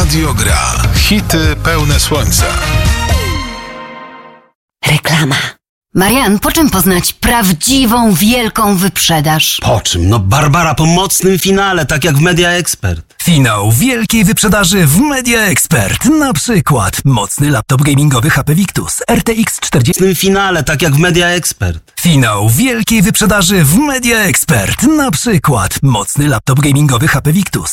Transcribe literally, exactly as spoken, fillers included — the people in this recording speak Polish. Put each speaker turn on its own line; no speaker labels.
Radio Gra. Hity pełne słońca.
Reklama. Marian, po czym poznać prawdziwą, wielką wyprzedaż?
Po czym? No Barbara, po mocnym finale, tak jak w Media Expert.
Finał wielkiej wyprzedaży w Media Expert. Na przykład mocny laptop gamingowy H P Victus R T X czterdzieści.
W tym finale, tak jak w Media Expert.
Finał wielkiej wyprzedaży w Media Expert. Na przykład mocny laptop gamingowy H P Victus